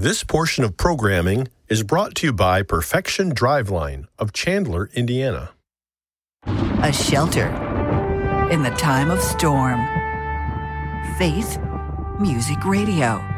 This portion of programming is brought to you by Perfection Driveline of Chandler, Indiana. A shelter in the time of storm. Faith Music Radio.